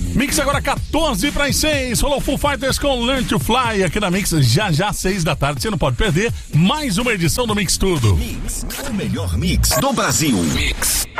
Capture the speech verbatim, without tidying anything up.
Mix agora quatorze para as seis. Rolou Foo Fighters com Learn to Fly aqui na Mix, já já seis da tarde. Você não pode perder mais uma edição do Mix Tudo. Mix, o melhor mix do Brasil. Mix.